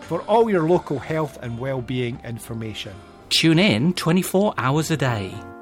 for all your local health and well-being information. Tune in 24 hours a day.